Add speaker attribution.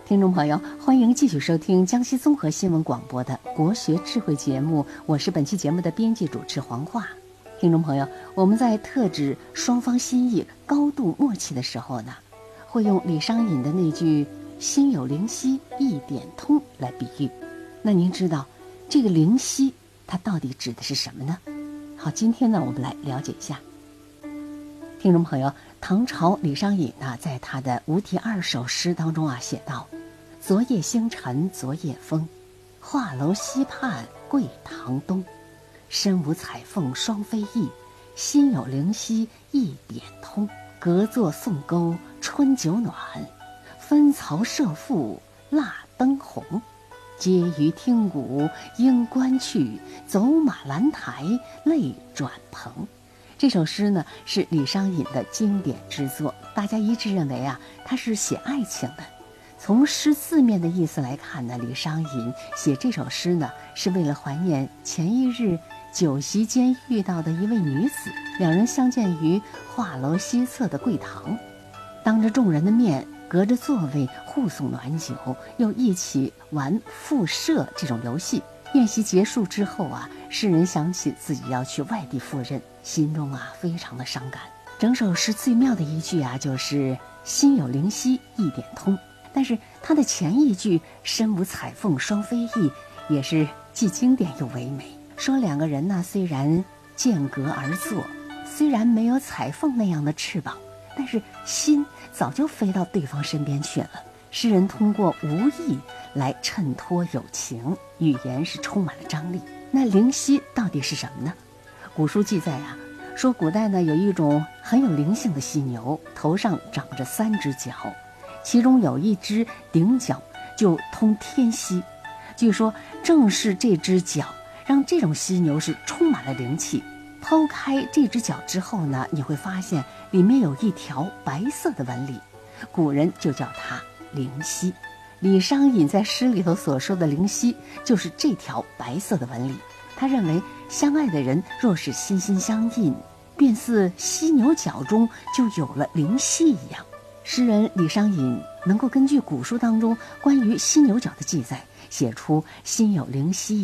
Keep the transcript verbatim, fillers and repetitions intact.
Speaker 1: 听众朋友，欢迎继续收听江西综合新闻广播的国学智慧节目，我是本期节目的编辑主持黄华。听众朋友，我们在特指双方心意高度默契的时候呢，会用李商隐的那句“心有灵犀一点通”来比喻。那您知道这个灵犀它到底指的是什么呢？好，今天呢我们来了解一下。听众朋友，唐朝李商隐呢在他的无题二首诗当中啊写道：昨夜星辰昨夜风，画楼西畔桂堂东。身无彩凤双飞翼，心有灵犀一点通。隔座送钩春酒暖，分曹射覆蜡灯红。皆于听鼓应官去，走马兰台泪转蓬。这首诗呢是李商隐的经典之作，大家一致认为啊，它是写爱情的。从诗字面的意思来看呢，李商隐写这首诗呢，是为了怀念前一日酒席间遇到的一位女子，两人相见于画楼西侧的桂堂，当着众人的面，隔着座位互送暖酒，又一起玩复射这种游戏。宴席结束之后啊，诗人想起自己要去外地赴任，心中啊非常的伤感。整首诗最妙的一句啊，就是心有灵犀一点通。但是它的前一句身无彩凤双飞翼也是既经典又唯美，说两个人呢虽然间隔而坐，虽然没有彩凤那样的翅膀，但是心早就飞到对方身边去了。诗人通过无意来衬托友情，语言是充满了张力。那灵犀到底是什么呢？古书记载啊，说古代呢有一种很有灵性的犀牛，头上长着三只角，其中有一只顶角就通天犀。据说正是这只角让这种犀牛是充满了灵气。剖开这只角之后呢，你会发现里面有一条白色的纹理，古人就叫它灵犀。李商隐在诗里头所说的灵犀就是这条白色的纹理。他认为相爱的人若是心心相印，便似犀牛角中就有了灵犀一样。诗人李商隐能够根据古书当中关于犀牛角的记载，写出心有灵犀